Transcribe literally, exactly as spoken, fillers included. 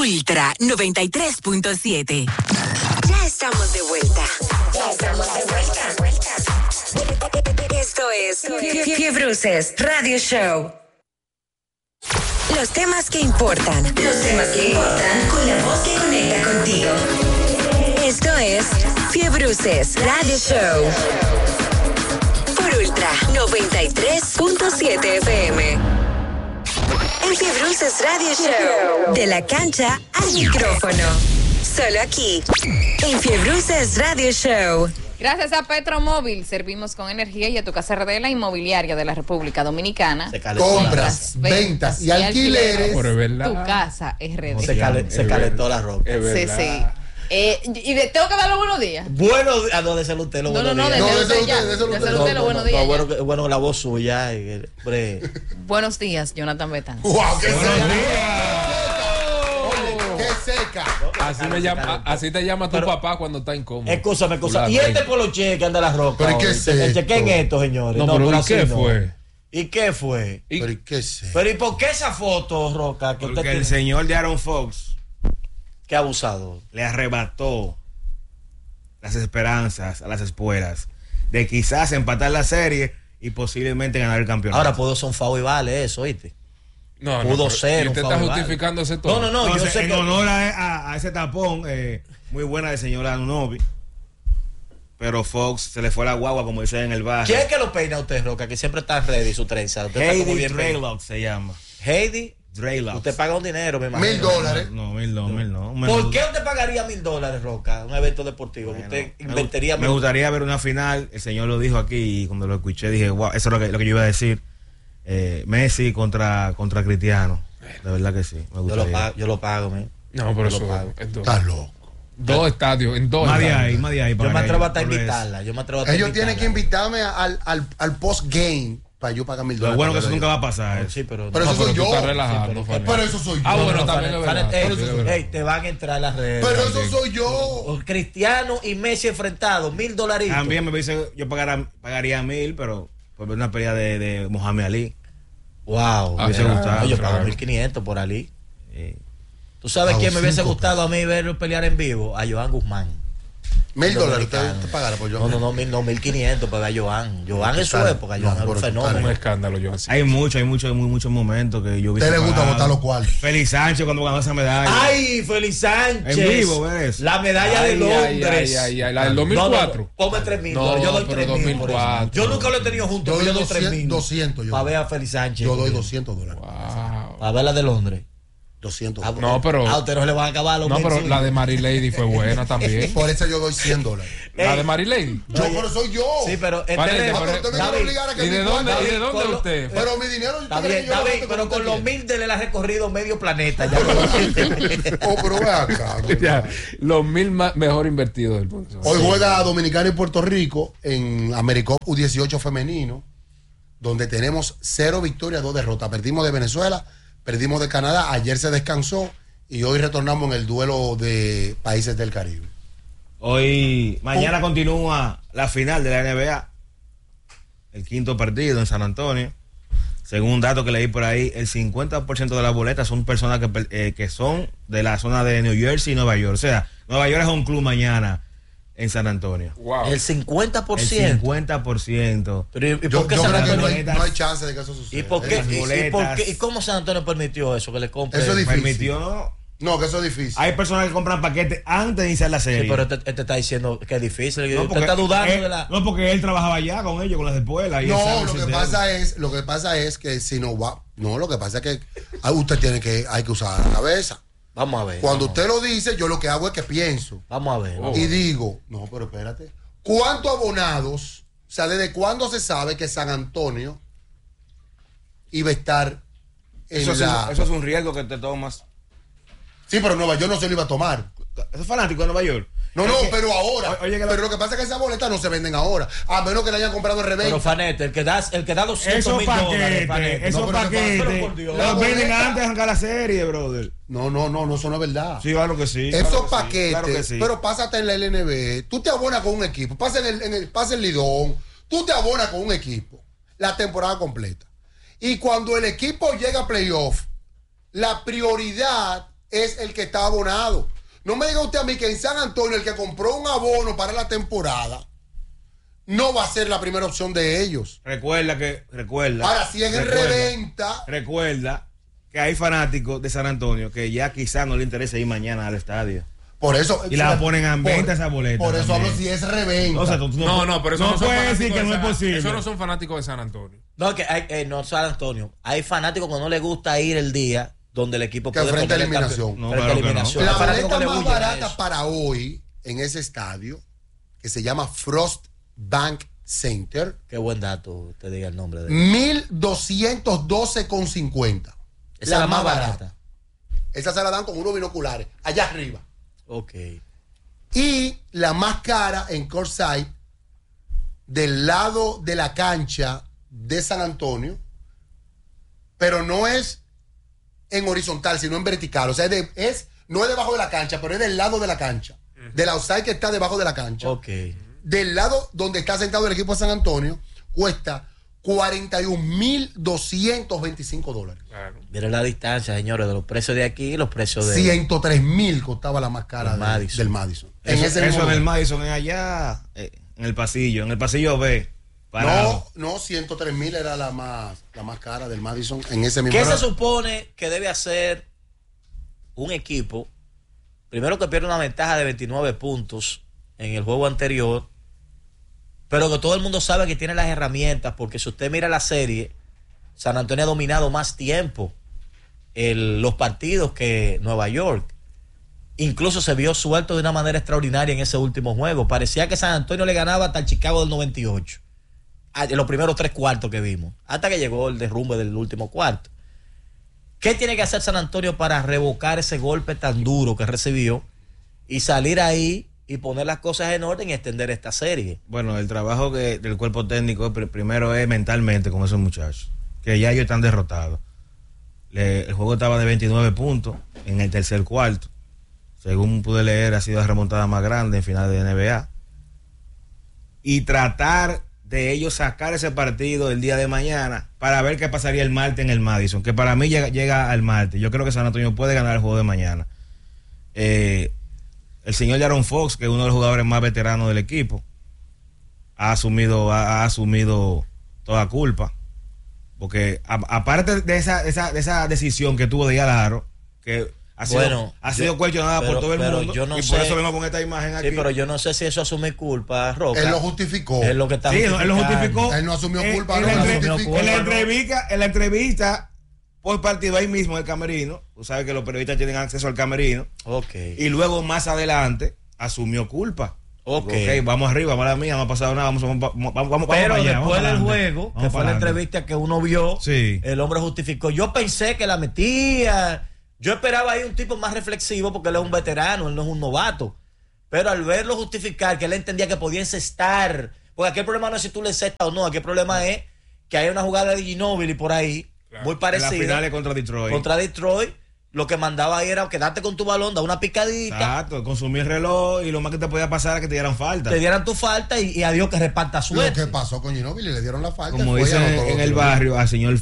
Ultra noventa y tres punto siete. Ya estamos de vuelta. Ya estamos de vuelta. Esto es Fiebruces Radio Show. Los temas que importan. Los temas que importan con la voz que conecta contigo. Esto es Fiebruces Radio Show. Por Ultra noventa y tres punto siete F M. En Fiebruces Radio Show. De la cancha al micrófono. Solo aquí. En Fiebruces Radio Show. Gracias a Petromóvil, servimos con energía y a tu casa R D, la inmobiliaria de la República Dominicana. Compras, ventas y, y alquileres. alquileres tu casa R D. Se, cale, se calentó la ropa. Sí, sí. Eh, y de, tengo que darle buenos días. Buenos días. No, de usted los no, buenos no, no, días. No, no, de usted ya. De usted los no, buenos no, días. No, bueno, bueno, la voz suya. Y, hombre. Buenos días, Jonathan Betán. ¡Wow! ¡Qué seca! Así, me llama, así te llama tu pero, papá cuando está incómodo. Escúchame, escúchame. Y este poloche que anda la roca. ¿Pero qué es esto? Chequen esto, señores. No, no pero, pero ¿y qué no. fue? ¿Y qué fue? ¿Y? ¿Pero qué es Pero ¿y por qué esa foto, Roca? Que Porque usted el tiene? señor de Aaron Fox, Qué abusado. le arrebató las esperanzas a las espuelas de quizás empatar la serie y posiblemente ganar el campeonato. Ahora pudo son fao y vale eso, ¿oíste? No, Pudo no, ser ¿y un usted está foul vale. justificando ese todo? No, no, no. Entonces, yo sé en que honor a, a, a ese tapón, eh, muy buena del señor Anunobi, pero Fox se le fue la guagua, como dicen en el barrio. ¿Quién es que lo peina a usted, Roca? Que siempre está ready su trenza. Usted está como Heidi bien Draylock se llama. Heidi Draylock. Usted paga un dinero, me imagino. Mil dólares. No, mil no, mil no. ¿Por qué usted pagaría mil dólares, Roca? Un evento deportivo. Bueno, usted me, invertiría me mil. gustaría ver una final. El señor lo dijo aquí y cuando lo escuché dije, wow, eso es lo que, lo que yo iba a decir. Eh, Messi contra, contra Cristiano. De verdad que sí. Me Yo lo gustaría. pago, yo lo pago, man. No, pero Yo lo eso pago. es dos. Estás loco. Dos estadios, en dos Más de estadios. ahí, más de ahí. Yo para me que- atrevo hasta a por eso. invitarla. Yo me atrevo hasta a Ellos tienen que invitarla. invitarme al, al, al post-game para yo pagar mil Lo dólares. bueno que eso para nunca yo. va a pasar. Sí, pero. Pero No, eso pero soy tú yo. estás relajando, Sí, pero- Fanet. Pero eso soy yo. Ah, bueno, No, también Fanet, es Fanet, verdad. ey, También es verdad. ey, te van a entrar las redes. Pero eso soy yo. Cristiano y Messi enfrentados, mil dolaritos. También me dice, yo pagara, pagaría mil, pero por ver una pelea de, de Mohamed Ali. Wow. Ah, hubiese claro, gustado. Yo claro. pago mil quinientos por Ali. Eh, ¿Tú sabes Pago quién me hubiese cinco gustado a mí ver pelear en vivo? A Joan Guzmán. Mil dólares. Usted Dominicano. te pagará por yo. No, no, no, mil, no, mil quinientos para ver a Joan. Joan en su Claro. época, No, Joan era un pero tú fenómeno. Un escándalo, yo así. Hay muchos, hay muchos, muy, muchos momentos que yo vi. ¿Usted le gusta botar los cuartos? Félix Sánchez cuando ganó esa medalla. ¡Ay, Félix Sánchez! En vivo, ¿ves? La medalla Ay, de Londres. ay, ay, ay, la del dos mil cuatro. No, no, ponme tres mil. No, yo doy pero tres mil. por eso. dos mil cuatro. Yo nunca lo he tenido junto, Yo pero yo doy doy tres mil. doscientos, yo Para doy. ver a Félix Sánchez. Yo doy doscientos dólares. Wow. Para ver la de Londres. doscientos Ah, dólares. No, pero. A usted no le van a acabar los No, mil pero suyos. la de Mary Lady fue buena también. Por eso yo doy cien dólares. La Ey. de Mary Lady. Yo, pero soy yo. Sí, pero este Vale, re- Ah, pero pero- usted me David, quiere obligar a que ¿Y de mi dónde, cuarto- ¿y de dónde con lo- usted? Pero mi dinero. ¿usted Está cree bien, que yo lo David, gasto pero como con usted los quiere? mil de él ha recorrido medio planeta. Ya. Oh, pero ve acá. Ya, los mil más mejor invertidos del mundo. Hoy juega Dominicana y Puerto Rico en AmeriCup U dieciocho femenino, donde tenemos cero victorias, dos derrotas. Perdimos de Venezuela, perdimos de Canadá, ayer se descansó y hoy retornamos en el duelo de países del Caribe. Hoy, mañana continúa la final de la N B A. El quinto partido en San Antonio. Según un dato que leí por ahí, el cincuenta por ciento de las boletas son personas que, per- eh, que son de la zona de New Jersey y Nueva York. O sea, Nueva York es un club mañana en San Antonio. Wow. El cincuenta por El ciento. cincuenta por ciento. Pero, ¿y, y Yo, por qué yo San creo que no Antonio? hay, no hay chance de que eso suceda. ¿Y por qué? Las ¿Y, y boletas. por qué- y cómo San Antonio permitió eso? Que le compre. Eso es difícil. Permitió. No, que eso es difícil. Hay personas que compran paquetes antes de iniciar la serie. Sí, pero este, este está diciendo que es difícil. No, Usted porque está dudando él- de la. No, porque él trabajaba ya con ellos, con las espuelas. y él sabe No, el lo que sistema. pasa es, lo que pasa es que si no va, no, lo que pasa es que ah, usted tiene que, hay que usar la cabeza. Vamos a ver. Cuando vamos, usted lo dice, yo lo que hago es que pienso vamos a ver. vamos a y ver. digo, no, pero espérate, ¿cuántos abonados, o sea, desde cuándo se sabe que San Antonio iba a estar en Eso, es la... un, eso es un riesgo que te tomas. Sí, pero Nueva York no se lo iba a tomar. Eso es fanático de Nueva York. No, Es no, que- pero ahora. Oye, que la- pero lo que pasa es que esas boletas no se venden ahora. A menos que la hayan comprado en reventa. Pero Fanete, el que da, el que da doscientos Esos mil dólares. paquetes, Fanete. esos No, pero ¿qué pasa? Pero paquetes, por Dios. los La venden boleta. antes de arrancar la serie, brother. No, no, no, no, eso no es verdad. Sí, claro que sí. Esos claro que sí, paquetes, claro que sí. pero pásate en la L N B. Tú te abonas con un equipo, pasa en el, en el, pasa el Lidón. Tú te abonas con un equipo la temporada completa. Y cuando el equipo llega a playoff, la prioridad es el que está abonado. No me diga usted a mí que en San Antonio el que compró un abono para la temporada no va a ser la primera opción de ellos. Recuerda que, recuerda. Ahora, si es en recuerda, reventa. Recuerda que hay fanáticos de San Antonio que ya quizás no le interesa ir mañana al estadio. Por eso. Y la ponen a venta esa boleta. Por eso también. hablo si es reventa. O sea, tú, tú No, no, no, pero eso no, no son puedes fanáticos decir que de no es San- posible. Eso no son fanáticos de San Antonio. No, que hay, eh, no San Antonio. Hay fanáticos que no les gusta ir el día donde el equipo Que puede enfrenta poner el eliminación. campeón. No, Frente a claro que no. eliminación. La Hay fanáticos boleta que le más huyen a barata eso. para hoy en ese estadio, que se llama Frost Bank Center, Qué buen dato, te diga el nombre de él. mil doscientos doce con cincuenta. Esa es la más barata. Esa se la dan con unos binoculares, allá arriba. Ok. Y la más cara en Courtside, del lado de la cancha de San Antonio, pero no es en horizontal, sino en vertical. O sea, es, de- es no es debajo de la cancha, pero es del lado de la cancha. Del outside que está debajo de la cancha. Ok. Del lado donde está sentado el equipo de San Antonio, cuesta cuarenta y un mil doscientos veinticinco dólares. Claro. Mira la distancia, señores, de los precios de aquí y los precios de. ciento tres mil costaba la más cara El de- Madison. del Madison. Eso, en ese eso mismo en el lugar. Madison es allá, eh, en el pasillo, en el pasillo B. No, Parado. no, ciento tres mil era la más, la más cara del Madison en ese mismo ¿Qué lugar. se supone que debe hacer un equipo? Primero que pierde una ventaja de veintinueve puntos en el juego anterior, pero que todo el mundo sabe que tiene las herramientas, porque si usted mira la serie, San Antonio ha dominado más tiempo el- los partidos que Nueva York. Incluso se vio suelto de una manera extraordinaria en ese último juego. Parecía que San Antonio le ganaba hasta el Chicago del noventa y ocho. Ah, en los primeros tres cuartos que vimos, hasta que llegó el derrumbe del último cuarto. ¿Qué tiene que hacer San Antonio para revocar ese golpe tan duro que recibió y salir ahí y poner las cosas en orden y extender esta serie? Bueno, el trabajo que, del cuerpo técnico pr- primero es mentalmente con esos muchachos, que ya ellos están derrotados. Le- el juego estaba de veintinueve puntos en el tercer cuarto. Según pude leer, ha sido la remontada más grande en final de N B A. Y tratar de ellos sacar ese partido el día de mañana para ver qué pasaría el martes en el Madison, que para mí llega, llega al martes. Yo creo que San Antonio puede ganar el juego de mañana. Eh, el señor Jaron Fox, que es uno de los jugadores más veteranos del equipo, ha asumido, ha, ha asumido toda culpa. Porque a- aparte de esa, esa, de esa decisión que tuvo de ir al aro, que ha sido, Bueno, ha sido yo- cuestionada pero- por todo el pero mundo, yo no y sé- por eso vengo con esta imagen aquí. Sí, pero yo no sé si eso asume culpa, Roca. Él lo justificó. Es lo que está Sí, él lo justificando. justificó. Él no asumió Eh, culpa, en no, la no entre- justificó. en la no. entrevista, en la entrevista por partido ahí mismo en el camerino, tú sabes que los periodistas tienen acceso al camerino, Ok. y luego más adelante asumió culpa. Ok. Ok, vamos arriba, mala mía, no ha pasado nada, vamos, vamos, vamos, vamos, vamos Pero para allá, vamos después para del adelante. juego, Vamos que fue para la adelante. entrevista que uno vio, Sí. el hombre justificó. Yo pensé que la metía. Yo esperaba ahí un tipo más reflexivo porque él es un veterano, él no es un novato. Pero al verlo justificar, que él entendía que podía encestar, porque aquí el problema no es si tú le encestas o no, aquí el problema es que hay una jugada de Ginóbili por ahí, Claro. muy En parecida. las finales contra Detroit. Contra Detroit, lo que mandaba ahí era quedarte con tu balón, da una picadita, Exacto, consumir el reloj y lo más que te podía pasar es que te dieran falta. te dieran tu falta y, y adiós que reparta Lo suerte. que pasó con Ginóbili, le dieron la falta. Como fue y dicen anotó en los el tiros. barrio, al señor